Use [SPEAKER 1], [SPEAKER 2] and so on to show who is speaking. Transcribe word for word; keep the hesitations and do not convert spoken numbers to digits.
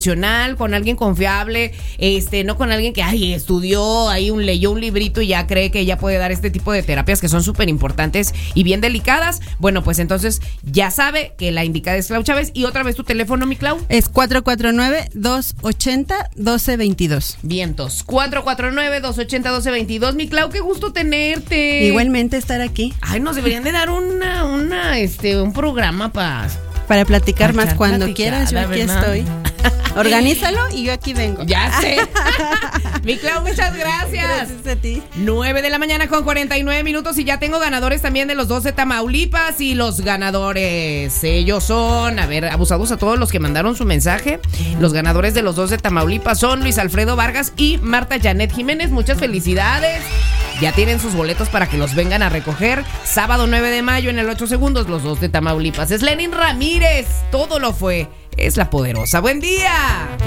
[SPEAKER 1] con alguien confiable, este, no con alguien que ay, estudió, ahí un, leyó un librito y ya cree que ella puede dar este tipo de terapias que son súper importantes y bien delicadas. Bueno, pues entonces ya sabe que la indicada es Clau Chávez. Y otra vez tu teléfono, mi Clau.
[SPEAKER 2] Es cuatro cuatro nueve, dos ochenta, doce veintidós.
[SPEAKER 1] Vientos, cuatro cuatro nueve, dos ochenta, doce veintidós. Mi Clau, qué gusto tenerte.
[SPEAKER 2] Igualmente estar aquí.
[SPEAKER 1] Ay, nos deberían de dar una, una, este, un programa para...
[SPEAKER 2] Para platicar
[SPEAKER 1] Para
[SPEAKER 2] más cuando
[SPEAKER 1] platicar,
[SPEAKER 2] quieras, yo aquí
[SPEAKER 1] ¿verdad?
[SPEAKER 2] estoy. Organízalo y yo aquí vengo.
[SPEAKER 1] Ya sé. Mi Clau, muchas gracias.
[SPEAKER 2] Gracias a ti.
[SPEAKER 1] nueve de la mañana con cuarenta y nueve minutos y ya tengo ganadores también de los dos de Tamaulipas. Y los ganadores, ellos son, a ver, abusados a todos los que mandaron su mensaje. Los ganadores de los dos de Tamaulipas son Luis Alfredo Vargas y Marta Janet Jiménez. Muchas felicidades. Ya tienen sus boletos para que los vengan a recoger. Sábado nueve de mayo en el ocho segundos, los dos de Tamaulipas. Es Lenin Ramírez. Todo lo fue. Es la poderosa. ¡Buen día!